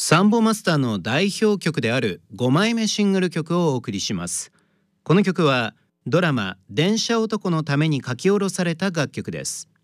サンボマスターの代表曲である5枚目シングル曲をお送りします。この曲はドラマ電車男のために書き下ろされた楽曲です。